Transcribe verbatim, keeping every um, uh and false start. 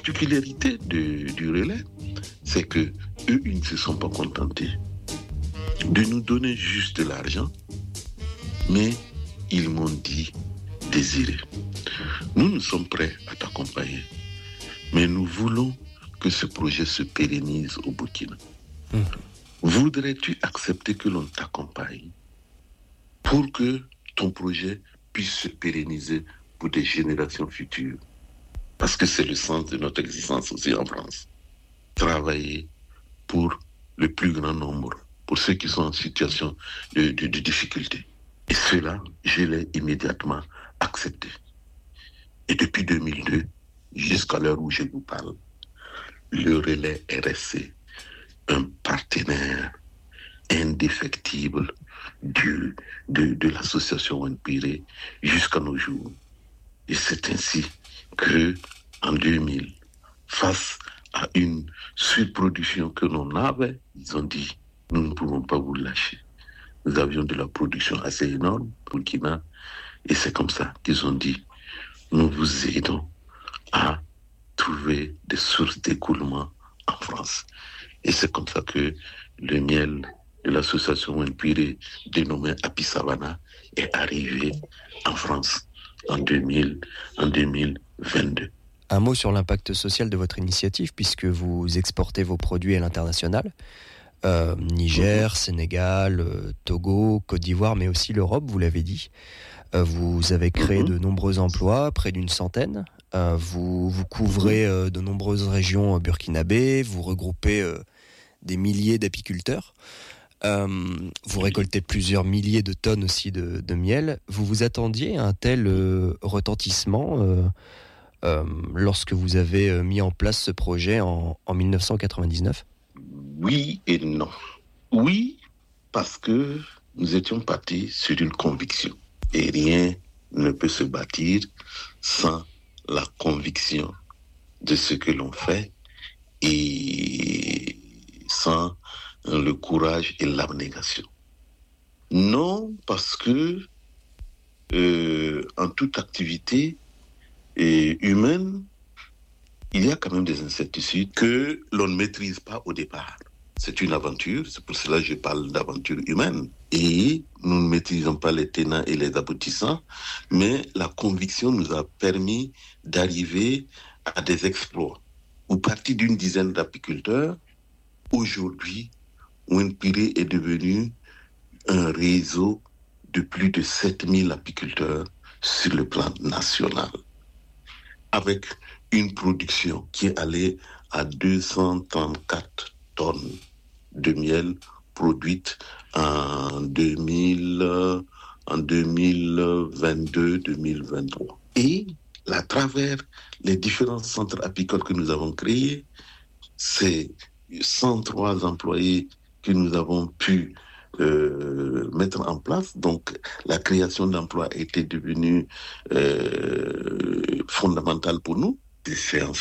particularité de, du relais, c'est que eux, ils ne se sont pas contentés de nous donner juste de l'argent, mais ils m'ont dit désirer. Nous, nous sommes prêts à t'accompagner, mais nous voulons que ce projet se pérennise au Burkina. Mmh. Voudrais-tu accepter que l'on t'accompagne pour que ton projet puisse se pérenniser pour des générations futures? Parce que c'est le sens de notre existence aussi en France. Travailler pour le plus grand nombre, pour ceux qui sont en situation de, de, de difficulté. Et cela, je l'ai immédiatement accepté. Et depuis deux mille deux, jusqu'à l'heure où je vous parle, le relais est resté un partenaire indéfectible du, de, de l'association Wanpire jusqu'à nos jours. Et c'est ainsi que, en deux mille, face à une surproduction que l'on avait, ils ont dit, nous ne pouvons pas vous lâcher. Nous avions de la production assez énorme pour Burkina, et c'est comme ça qu'ils ont dit, nous vous aidons à trouver des sources d'écoulement en France. Et c'est comme ça que le miel de l'association Wanpire, dénommé Happy Savannah, est arrivé en France en deux mille, en deux mille vingt-deux. Un mot sur l'impact social de votre initiative, puisque vous exportez vos produits à l'international. Euh, Niger, Sénégal, euh, Togo, Côte d'Ivoire, mais aussi l'Europe, vous l'avez dit. Euh, vous avez créé de nombreux emplois, près d'une centaine. Euh, vous, vous couvrez euh, de nombreuses régions burkinabées, vous regroupez euh, des milliers d'apiculteurs. Euh, vous récoltez plusieurs milliers de tonnes aussi de, de miel. Vous vous attendiez à un tel euh, retentissement euh, euh, lorsque vous avez euh, mis en place ce projet en, en dix-neuf cent quatre-vingt-dix-neuf ? Oui et non. Oui, parce que nous étions partis sur une conviction. Et rien ne peut se bâtir sans la conviction de ce que l'on fait et sans le courage et l'abnégation. Non, parce que euh, en toute activité euh, humaine, il y a quand même des incertitudes que l'on ne maîtrise pas au départ. C'est une aventure, c'est pour cela que je parle d'aventure humaine. Et nous ne maîtrisons pas les tenants et les aboutissants, mais la conviction nous a permis d'arriver à des exploits. Où parti d'une dizaine d'apiculteurs, aujourd'hui, Wanpire est devenu un réseau de plus de sept mille apiculteurs sur le plan national, avec une production qui est allée à deux cent trente-quatre tonnes de miel produite en deux mille, en deux mille vingt-deux deux mille vingt-trois. Et à travers les différents centres apicoles que nous avons créés, c'est cent trois employés que nous avons pu euh, mettre en place. Donc, la création d'emplois était devenue euh, fondamentale pour nous. C'est